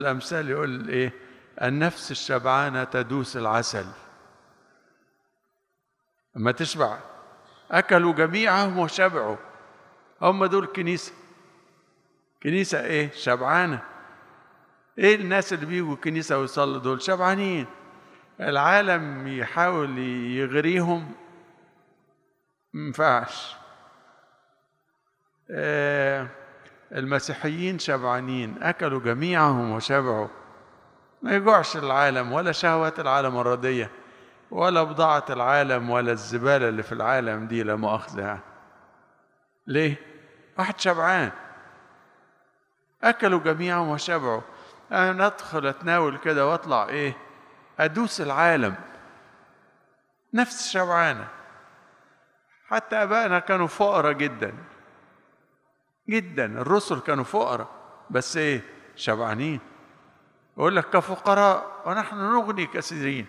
الأمثال يقول إيه؟ النفس الشبعانة تدوس العسل. أما تشبع، أكلوا جميعهم وشبعوا. هم دول كنيسة. كنيسة إيه؟ شبعانة. إيه الناس اللي بيجوا الكنيسة ويصلوا دول؟ شبعانين. العالم يحاول يغريهم، مينفعش. المسيحيين شبعانين، أكلوا جميعهم وشبعوا. ما يجوعش العالم ولا شهوات العالم الردية ولا بضاعة العالم ولا الزبالة اللي في العالم دي، لا مؤاخذة. ليه؟ واحد شبعان، أكلوا جميعهم وشبعوا. أنا أدخل أتناول كده وأطلع إيه؟ أدوس العالم. نفس شبعانة. حتى أبائنا كانوا فقراء جدا جدا، الرسل كانوا فقراء، بس إيه؟ شبعانين. يقول لك كفقراء ونحن نغني كثيرين.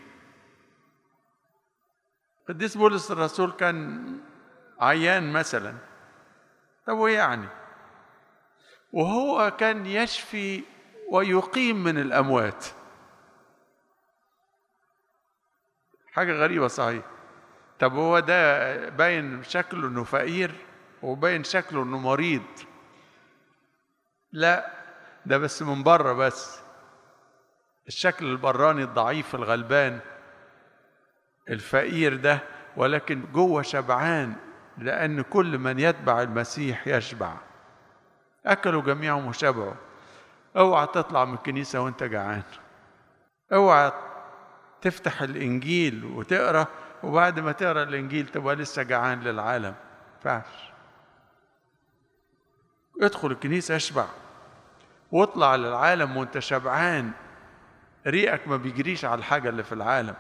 قديس بولس الرسول كان عيان مثلا، طب ويعني؟ وهو كان يشفي ويقيم من الأموات. حاجة غريبة صحيح. طب هو ده باين شكله انه فقير وباين شكله انه مريض؟ لا، ده بس من بره، بس الشكل البراني الضعيف الغلبان الفقير ده، ولكن جوه شبعان، لأن كل من يتبع المسيح يشبع. أكلوا جميعهم وشبعوا. اوعى تطلع من الكنيسة وانت جعان. اوعى تفتح الإنجيل وتقرأ وبعد ما تقرأ الإنجيل تبقى لسه جعان للعالم. فعش. ادخل الكنيسة اشبع، واطلع للعالم وانت شبعان. ريقك ما بيجريش على الحاجة اللي في العالم،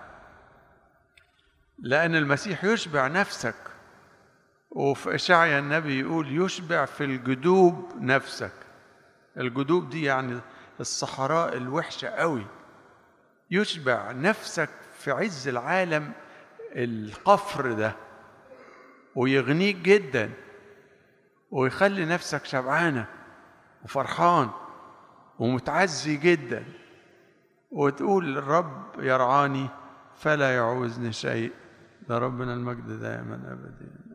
لأن المسيح يشبع نفسك. وفي إشعيا النبي يقول يشبع في الجدوب نفسك. الجدوب دي يعني الصحراء الوحشة قوي. يشبع نفسك في عز العالم القفر ده، ويغنيك جدا، ويخلي نفسك شبعانة وفرحان ومتعزي جدا، وتقول الرب يرعاني فلا يعوزني شيء. ده ربنا المجد دائما أبدا.